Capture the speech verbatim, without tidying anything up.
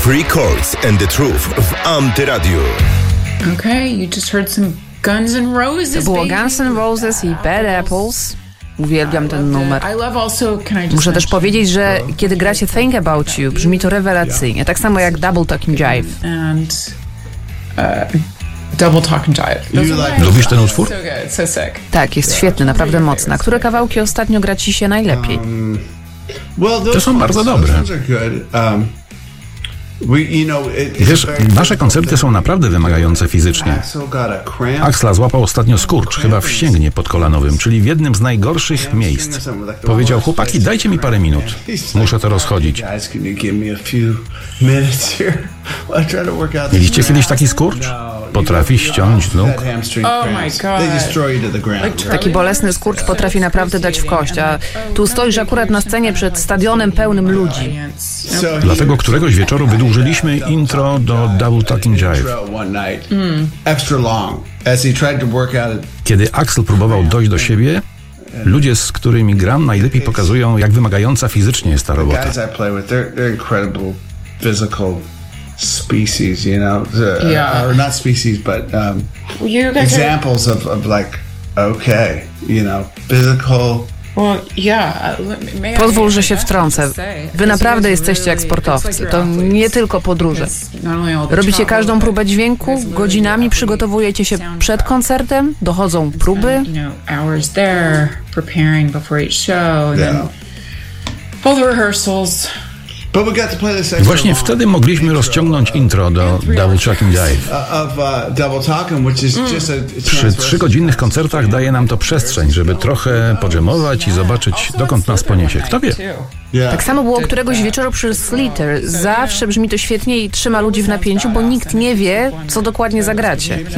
Free Chords and the Truth w Antyradiu. Okay, you just heard some Guns N' Roses. To było Guns N' Roses i Bad Apples. Uwielbiam ten numer. Muszę też powiedzieć, że kiedy gracie Think About You, brzmi to rewelacyjnie. Tak samo jak Double Talking Jive. And, uh, Double Talking Jive. Lubisz ten utwór? So good, so sick. Tak, jest świetny, naprawdę mocny. A które kawałki ostatnio gra ci się najlepiej? To są bardzo dobre. Wiesz, nasze koncerty są naprawdę wymagające fizycznie. Axla złapał ostatnio skurcz, chyba w ścięgnie podkolanowym, czyli w jednym z najgorszych miejsc. Powiedział: chłopaki, dajcie mi parę minut. Muszę to rozchodzić. Mieliście kiedyś taki skurcz? Potrafi ściąć z nóg. Oh my God. Taki bolesny skurcz potrafi naprawdę dać w kość, a tu stoisz akurat na scenie przed stadionem pełnym ludzi. Dlatego któregoś wieczoru wydłużyliśmy intro do Double Talking Jive. Kiedy Axl próbował dojść do siebie, ludzie, z którymi gram, najlepiej pokazują, jak wymagająca fizycznie jest ta robota. Species, you know, uh, yeah. or not species, but um, you guys examples are... of, of like, okay, you know, physical. Well, yeah. May Pozwól, że się wtrącę. Wy naprawdę jesteście jak sportowcy. To nie tylko podróże. Robicie każdą próbę dźwięku, godzinami przygotowujecie się przed koncertem, dochodzą próby. Hours there, preparing before each show, and then all the rehearsals. Właśnie wtedy mogliśmy rozciągnąć intro do Double Talking Jive. Przy trzygodzinnych koncertach daje nam to przestrzeń, żeby trochę podżemować i zobaczyć, dokąd nas poniesie. Kto wie? Tak samo było któregoś wieczoru przy Slither. Zawsze brzmi to świetnie i trzyma ludzi w napięciu, bo nikt nie wie, co dokładnie zagracie.